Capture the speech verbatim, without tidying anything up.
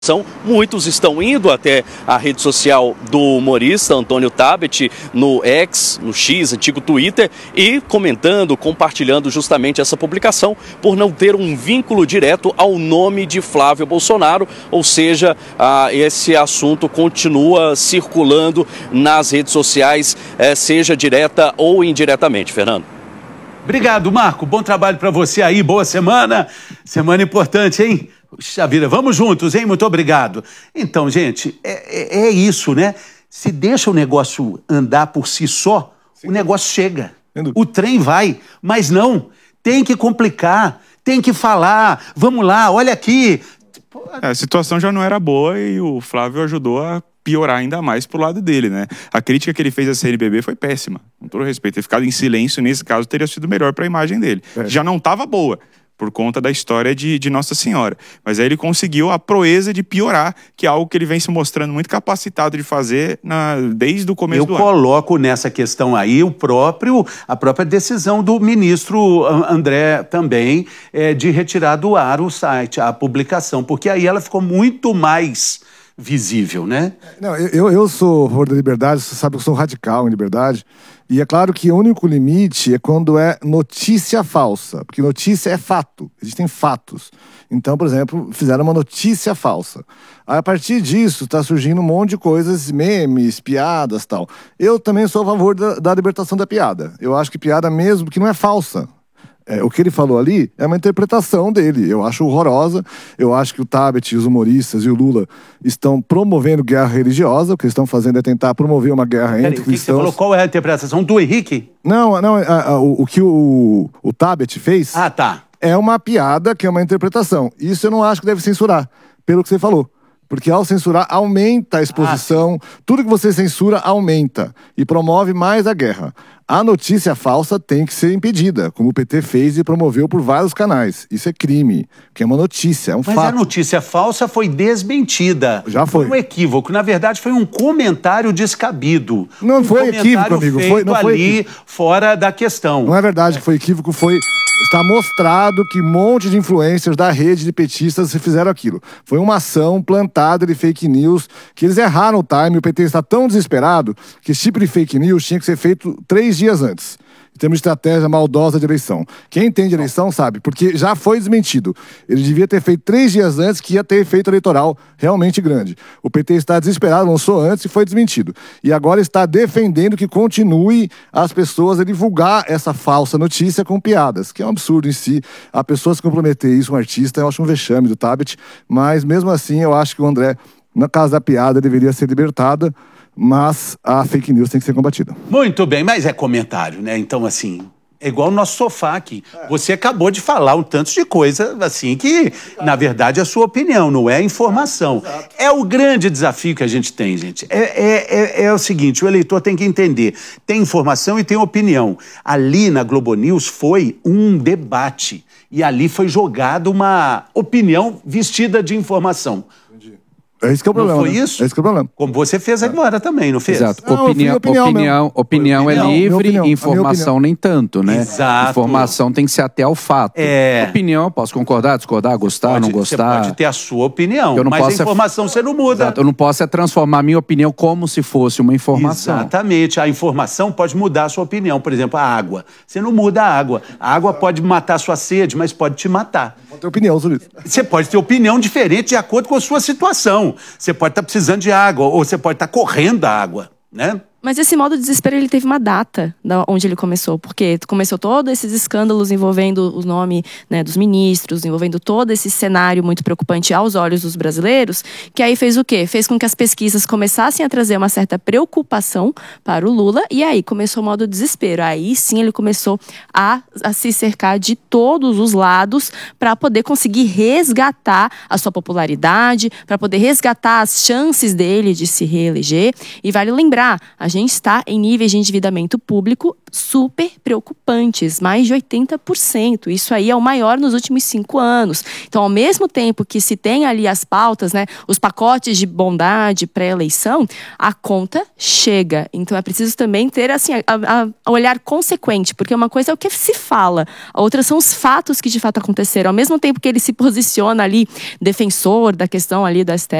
Muitos estão indo até a rede social do humorista Antônio Tabet, no X, no X, antigo Twitter, e comentando, compartilhando justamente essa publicação por não ter um vínculo direto ao nome de Flávio Bolsonaro, ou seja, ah, esse assunto continua circulando nas redes sociais, eh, seja direta ou indiretamente. Fernando. Obrigado, Marco. Bom trabalho para você aí. Boa semana. Semana importante, hein? Puxa vida, vamos juntos, hein? Muito obrigado. Então, gente, é, é, é isso, né? Se deixa o negócio andar por si só, Sim. o negócio chega. O trem vai, mas não. Tem que complicar, tem que falar. Vamos lá, olha aqui. É, a situação já não era boa e o Flávio ajudou a piorar ainda mais pro lado dele, né? A crítica que ele fez a C N B B foi péssima. Com todo respeito, ter ficado em silêncio nesse caso teria sido melhor para a imagem dele. É. Já não estava boa, por conta da história de, de Nossa Senhora. Mas aí ele conseguiu a proeza de piorar, que é algo que ele vem se mostrando muito capacitado de fazer na, desde o começo Eu do ano. Eu coloco nessa questão aí o próprio, a própria decisão do ministro André também é, de retirar do ar o site, a publicação, porque aí ela ficou muito mais visível, né? Não, eu, eu sou a favor da liberdade, você sabe que eu sou radical em liberdade, e é claro que o único limite é quando é notícia falsa, porque notícia é fato, existem fatos. Então, por exemplo, fizeram uma notícia falsa. Aí, a partir disso, está surgindo um monte de coisas, memes, piadas e tal. Eu também sou a favor da, da libertação da piada. Eu acho que piada mesmo que não é falsa. É, o que ele falou ali é uma interpretação dele. Eu acho horrorosa. Eu acho que o Tabet, os humoristas e o Lula estão promovendo guerra religiosa. O que eles estão fazendo é tentar promover uma guerra Pera, entre aí, cristãos. Você falou qual é a interpretação do Henrique? Não, não. A, a, o, o que o, o Tabet fez ah, tá. é uma piada que é uma interpretação. Isso eu não acho que deve censurar, pelo que você falou. Porque ao censurar, aumenta a exposição. Ah, tudo que você censura aumenta e promove mais a guerra. A notícia falsa tem que ser impedida, como o P T fez e promoveu por vários canais. Isso é crime, que é uma notícia, é um Mas fato. Mas a notícia falsa foi desmentida. Já foi. Foi um equívoco. Na verdade, foi um comentário descabido. Não um foi equívoco, amigo. Foi, não foi ali equívoco. Fora da questão. Não é verdade que foi equívoco, foi... Está mostrado que um monte de influencers da rede de petistas fizeram aquilo. Foi uma ação plantada de fake news, que eles erraram o time. O P T está tão desesperado que esse tipo de fake news tinha que ser feito três dias antes. Em termos de estratégia maldosa de eleição. Quem entende eleição sabe, porque já foi desmentido. Ele devia ter feito três dias antes, que ia ter efeito eleitoral realmente grande. O P T está desesperado, lançou antes e foi desmentido. E agora está defendendo que continue as pessoas a divulgar essa falsa notícia com piadas, que é um absurdo em si. A pessoa se comprometer isso, um artista, eu acho um vexame do Tabet, mas mesmo assim eu acho que o André, na casa da piada, deveria ser libertada, mas a fake news tem que ser combatida. Muito bem, mas é comentário, né? Então, assim, é igual o nosso sofá aqui. É. Você acabou de falar um tanto de coisa, assim, que, na verdade, é a sua opinião, não é informação. Exato. É o grande desafio que a gente tem, gente. É, é, é, é o seguinte, o eleitor tem que entender. Tem informação e tem opinião. Ali na Globo News foi um debate. E ali foi jogada uma opinião vestida de informação. É isso que é o problema. Não foi né? isso? É isso que é o problema. Como você fez agora também, não fez? Exato. Não, opinião, opinião, opinião, opinião, opinião é livre, opinião, informação nem tanto, né? Exato. Informação tem que ser até o fato. É. Opinião, eu posso concordar, discordar, gostar, pode, não gostar. Você pode ter a sua opinião, eu não mas posso a informação é... você não muda. Exato. Eu não posso é transformar a minha opinião como se fosse uma informação. Exatamente. A informação pode mudar a sua opinião. Por exemplo, a água. Você não muda a água. A água pode matar a sua sede, mas pode te matar. Pode ter opinião sobre isso. Você pode ter opinião diferente de acordo com a sua situação. Você pode estar precisando de água, ou você pode estar correndo a água, né? Mas esse modo de desespero, ele teve uma data da onde ele começou, porque começou todos esses escândalos envolvendo o nome, né, dos ministros, envolvendo todo esse cenário muito preocupante aos olhos dos brasileiros, que aí fez o quê? Fez com que as pesquisas começassem a trazer uma certa preocupação para o Lula, e aí começou o modo desespero. Aí sim ele começou a, a se cercar de todos os lados para poder conseguir resgatar a sua popularidade, para poder resgatar as chances dele de se reeleger. E vale lembrar, a gente está em níveis de endividamento público super preocupantes, mais de oitenta por cento. Isso aí é o maior nos últimos cinco anos. Então, ao mesmo tempo que se tem ali as pautas, né, os pacotes de bondade pré-eleição, a conta chega. Então, é preciso também ter assim, a, a, a olhar consequente, porque uma coisa é o que se fala, a outra são os fatos que de fato aconteceram. Ao mesmo tempo que ele se posiciona ali, defensor da questão ali do S T F,